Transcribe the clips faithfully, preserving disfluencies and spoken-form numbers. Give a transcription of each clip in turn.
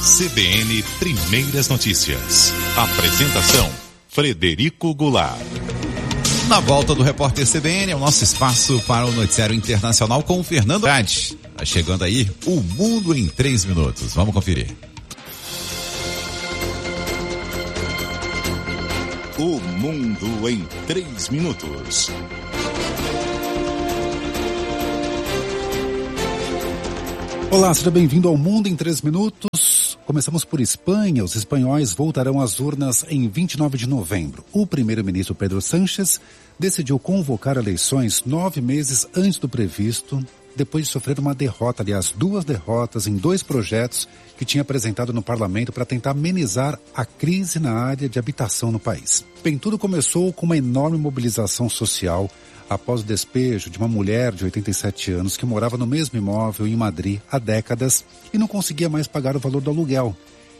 C B N Primeiras Notícias. Apresentação: Frederico Goulart. Na volta do repórter C B N, é o nosso espaço para o noticiário internacional com o Fernando Andrade. Tá chegando aí o Mundo em três minutos. Vamos conferir. O Mundo em três minutos. Olá, seja bem-vindo ao Mundo em três minutos. Começamos por Espanha. Os espanhóis voltarão às urnas em vinte e nove de novembro. O primeiro-ministro Pedro Sánchez decidiu convocar eleições nove meses antes do previsto, depois de sofrer uma derrota, aliás, duas derrotas em dois projetos que tinha apresentado no parlamento para tentar amenizar a crise na área de habitação no país. Bem, tudo começou com uma enorme mobilização social após o despejo de uma mulher de oitenta e sete anos que morava no mesmo imóvel em Madrid há décadas e não conseguia mais pagar o valor do aluguel.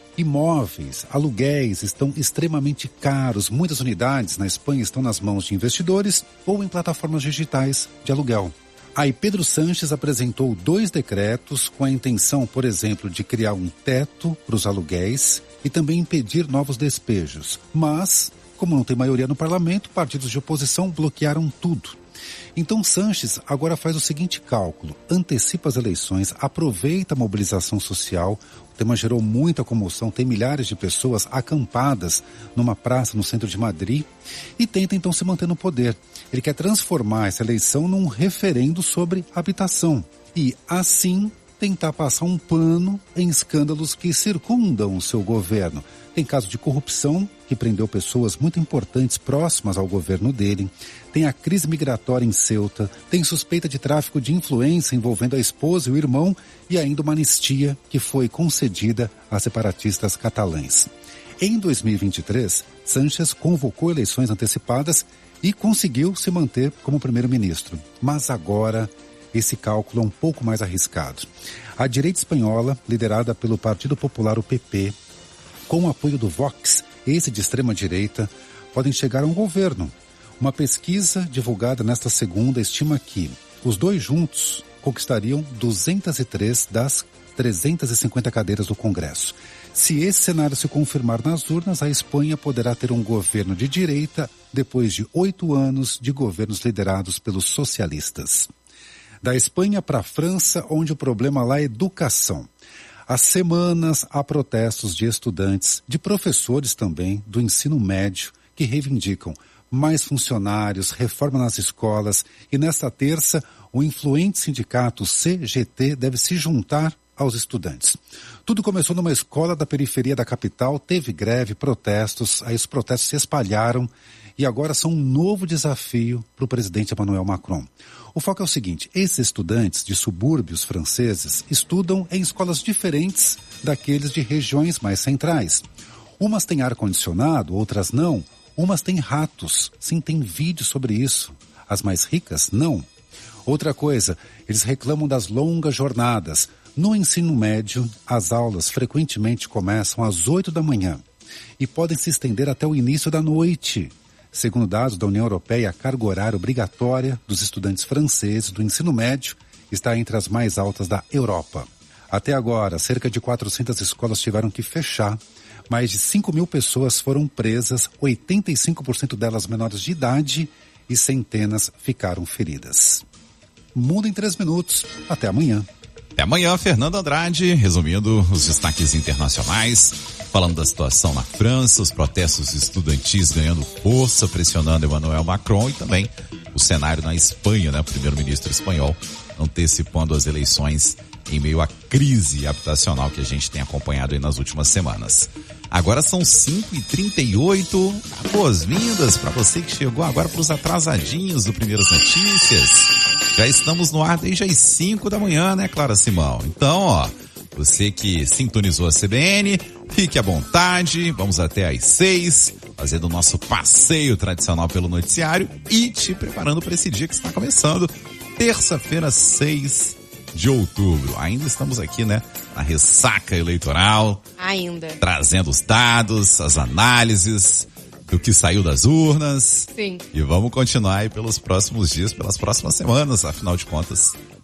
Imóveis, aluguéis estão extremamente caros. Muitas unidades na Espanha estão nas mãos de investidores ou em plataformas digitais de aluguel. Aí Pedro Sánchez apresentou dois decretos com a intenção, por exemplo, de criar um teto para os aluguéis e também impedir novos despejos. Mas, como não tem maioria no parlamento, partidos de oposição bloquearam tudo. Então Sánchez agora faz o seguinte cálculo: antecipa as eleições, aproveita a mobilização social. O tema gerou muita comoção, tem milhares de pessoas acampadas numa praça no centro de Madrid e tenta então se manter no poder. Ele quer transformar essa eleição num referendo sobre habitação e, assim, tentar passar um pano em escândalos que circundam o seu governo. Tem caso de corrupção, que prendeu pessoas muito importantes próximas ao governo dele. Tem a crise migratória em Ceuta. Tem suspeita de tráfico de influência envolvendo a esposa e o irmão. E ainda uma anistia que foi concedida a separatistas catalães. Em dois mil e vinte e três, Sánchez convocou eleições antecipadas e conseguiu se manter como primeiro-ministro. Mas agora esse cálculo é um pouco mais arriscado. A direita espanhola, liderada pelo Partido Popular, o P P, com o apoio do Vox, esse de extrema-direita, podem chegar a um governo. Uma pesquisa divulgada nesta segunda estima que os dois juntos conquistariam duzentas e três das trezentas e cinquenta cadeiras do Congresso. Se esse cenário se confirmar nas urnas, a Espanha poderá ter um governo de direita depois de oito anos de governos liderados pelos socialistas. Da Espanha para a França, onde o problema lá é educação. Há semanas há protestos de estudantes, de professores também, do ensino médio, que reivindicam mais funcionários, reforma nas escolas, e nesta terça o influente sindicato C G T deve se juntar aos estudantes. Tudo começou numa escola da periferia da capital, teve greve, protestos, aí os protestos se espalharam e agora são um novo desafio para o presidente Emmanuel Macron. O foco é o seguinte: esses estudantes de subúrbios franceses estudam em escolas diferentes daqueles de regiões mais centrais. Umas têm ar-condicionado, outras não. Umas têm ratos. Sim, tem vídeo sobre isso. As mais ricas, não. Outra coisa, eles reclamam das longas jornadas. No ensino médio, as aulas frequentemente começam às oito da manhã e podem se estender até o início da noite. Segundo dados da União Europeia, a carga horária obrigatória dos estudantes franceses do ensino médio está entre as mais altas da Europa. Até agora, cerca de quatrocentas escolas tiveram que fechar. Mais de cinco mil pessoas foram presas, oitenta e cinco por cento delas menores de idade, e centenas ficaram feridas. Mundo em três minutos. Até amanhã. Até amanhã, Fernando Andrade, resumindo os destaques internacionais, falando da situação na França, os protestos estudantis ganhando força, pressionando Emmanuel Macron, e também o cenário na Espanha, né? O primeiro-ministro espanhol antecipando as eleições em meio à crise habitacional que a gente tem acompanhado aí nas últimas semanas. Agora são cinco e trinta e oito, boas-vindas para você que chegou agora, para os atrasadinhos do Primeiras Notícias. Já estamos no ar desde as cinco da manhã, né, Clara Simão? Então, ó, você que sintonizou a C B N, fique à vontade, vamos até às seis, fazendo o nosso passeio tradicional pelo noticiário e te preparando para esse dia que está começando, terça-feira, seis de outubro. Ainda estamos aqui, né, na ressaca eleitoral. Ainda. Trazendo os dados, as análises do que saiu das urnas. Sim. E vamos continuar aí pelos próximos dias, pelas próximas semanas. Afinal de contas,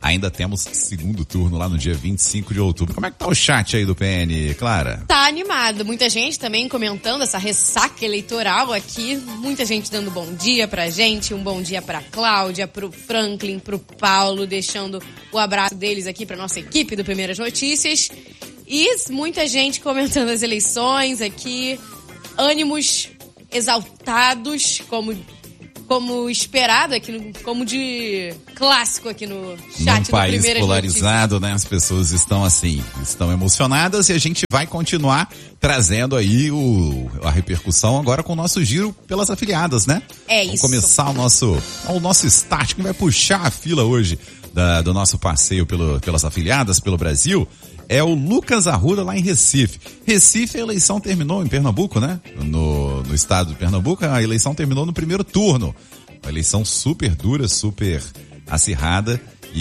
ainda temos segundo turno lá no dia vinte e cinco de outubro. Como é que tá o chat aí do P N, Clara? Tá animado. Muita gente também comentando essa ressaca eleitoral aqui. Muita gente dando bom dia pra gente. Um bom dia pra Cláudia, pro Franklin, pro Paulo, deixando o abraço deles aqui pra nossa equipe do Primeiras Notícias. E muita gente comentando as eleições aqui. Ânimos exaltados, como... como esperado aqui, no, como de clássico aqui no chat do país Primeiras polarizado, Notícias. né? As pessoas estão assim, estão emocionadas e a gente vai continuar trazendo aí o, a repercussão agora com o nosso giro pelas afiliadas, né? É Vamos isso. começar o nosso, o nosso start, que vai puxar a fila hoje da, do nosso passeio pelo, pelas afiliadas, pelo Brasil. É o Lucas Arruda lá em Recife. Recife, a eleição terminou em Pernambuco, né? No, no estado de Pernambuco, a eleição terminou no primeiro turno. Uma eleição super dura, super acirrada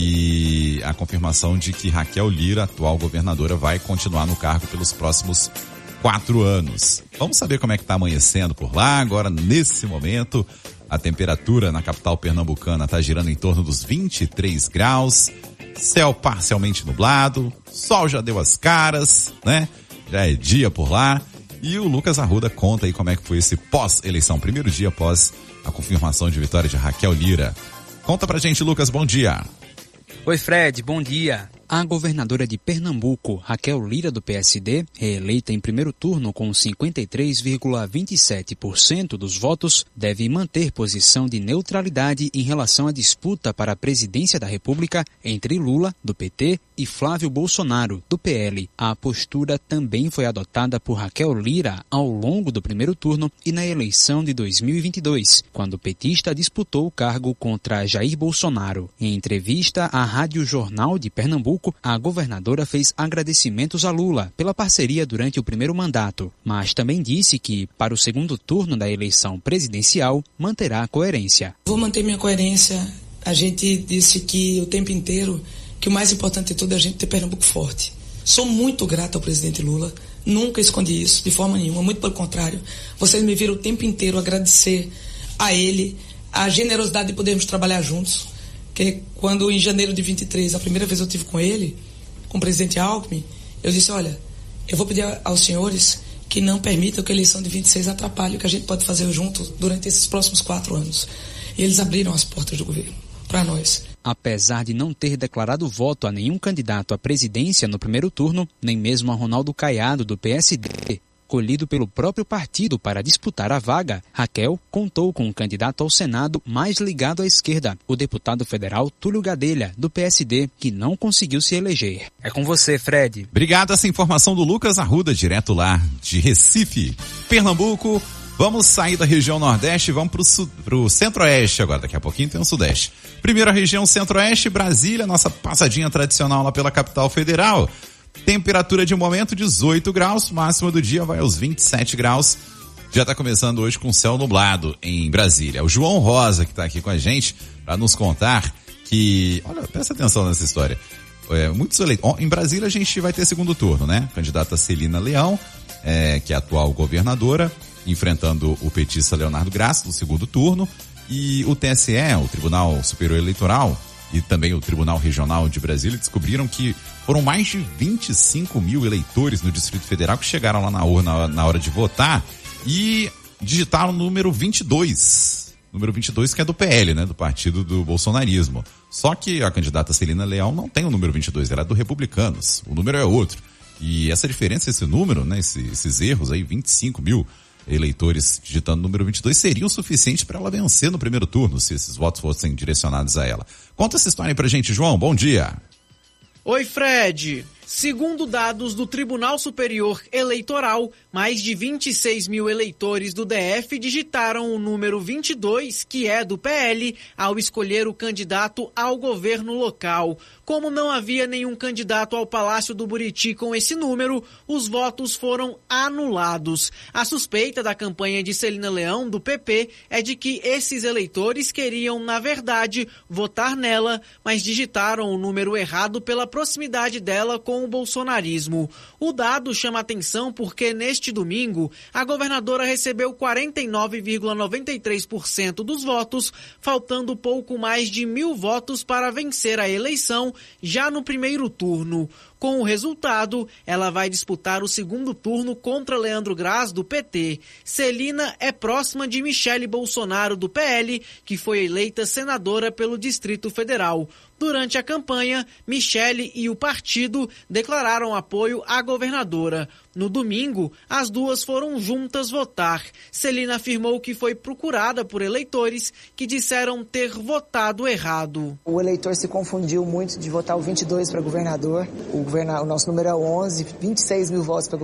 e a confirmação de que Raquel Lira, atual governadora, vai continuar no cargo pelos próximos quatro anos. Vamos saber como é que tá amanhecendo por lá agora, nesse momento. A temperatura na capital pernambucana está girando em torno dos vinte e três graus. Céu parcialmente nublado, sol já deu as caras, né? Já é dia por lá. E o Lucas Arruda conta aí como é que foi esse pós-eleição, primeiro dia após a confirmação de vitória de Raquel Lira. Conta pra gente, Lucas, bom dia. Oi, Fred, bom dia. A governadora de Pernambuco, Raquel Lira, do P S D, reeleita em primeiro turno com cinquenta e três vírgula vinte e sete por cento dos votos, deve manter posição de neutralidade em relação à disputa para a presidência da República entre Lula, do P T, e Flávio Bolsonaro, do P L. A postura também foi adotada por Raquel Lira ao longo do primeiro turno e na eleição de dois mil e vinte e dois, quando o petista disputou o cargo contra Jair Bolsonaro. Em entrevista à Rádio Jornal de Pernambuco, a governadora fez agradecimentos a Lula pela parceria durante o primeiro mandato, mas também disse que, para o segundo turno da eleição presidencial, manterá a coerência. Vou manter minha coerência. A gente disse que o tempo inteiro que o mais importante de tudo é a gente ter Pernambuco forte. Sou muito grato ao presidente Lula, nunca escondi isso, de forma nenhuma, muito pelo contrário. Vocês me viram o tempo inteiro agradecer a ele a generosidade de podermos trabalhar juntos. Que quando em janeiro de vinte e três, a primeira vez eu estive com ele, com o presidente Alckmin, eu disse, olha, eu vou pedir aos senhores que não permitam que a eleição de vinte e seis atrapalhe o que a gente pode fazer juntos durante esses próximos quatro anos. E eles abriram as portas do governo para nós. Apesar de não ter declarado voto a nenhum candidato à presidência no primeiro turno, nem mesmo a Ronaldo Caiado, do P S D, escolhido pelo próprio partido para disputar a vaga, Raquel contou com um candidato ao Senado mais ligado à esquerda, o deputado federal Túlio Gadelha, do P S D, que não conseguiu se eleger. É com você, Fred. Obrigado, essa informação do Lucas Arruda, direto lá de Recife, Pernambuco. Vamos sair da região Nordeste e vamos pro, sul, pro Centro-Oeste agora, daqui a pouquinho tem o Sudeste. Primeiro a região Centro-Oeste, Brasília, nossa passadinha tradicional lá pela capital federal. Temperatura de momento dezoito graus, máxima do dia vai aos vinte e sete graus. Já está começando hoje com céu nublado em Brasília. O João Rosa que está aqui com a gente para nos contar que, olha, presta atenção nessa história. É, muitos eleitores, em Brasília a gente vai ter segundo turno, né? Candidata Celina Leão, é, que é a atual governadora, enfrentando o petista Leonardo Graça no segundo turno, e o T S E, o Tribunal Superior Eleitoral, e também o Tribunal Regional de Brasília descobriram que foram mais de vinte e cinco mil eleitores no Distrito Federal que chegaram lá na urna na hora de votar e digitaram o número vinte e dois. Número vinte e dois, que é do P L, né? Do partido do bolsonarismo. Só que a candidata Celina Leão não tem o número vinte e dois, ela é do Republicanos. O número é outro. E essa diferença, esse número, né? Esses, esses erros aí, vinte e cinco mil eleitores digitando o número vinte e dois, seriam suficientes para ela vencer no primeiro turno, se esses votos fossem direcionados a ela. Conta essa história aí pra gente, João. Bom dia. Oi, Fred. Segundo dados do Tribunal Superior Eleitoral, mais de vinte e seis mil eleitores do D F digitaram o número vinte e dois, que é do P L, ao escolher o candidato ao governo local. Como não havia nenhum candidato ao Palácio do Buriti com esse número, os votos foram anulados. A suspeita da campanha de Celina Leão, do P P, é de que esses eleitores queriam, na verdade, votar nela, mas digitaram o número errado pela proximidade dela com com o bolsonarismo. O dado chama atenção porque neste domingo a governadora recebeu quarenta e nove vírgula noventa e três por cento dos votos, faltando pouco mais de mil votos para vencer a eleição já no primeiro turno. Com o resultado, ela vai disputar o segundo turno contra Leandro Graz, do P T. Celina é próxima de Michele Bolsonaro, do P L, que foi eleita senadora pelo Distrito Federal. Durante a campanha, Michele e o partido declararam apoio à governadora. No domingo, as duas foram juntas votar. Celina afirmou que foi procurada por eleitores que disseram ter votado errado. O eleitor se confundiu muito de votar o vinte e dois para governador. O, governa... o nosso número é onze, vinte e seis mil votos para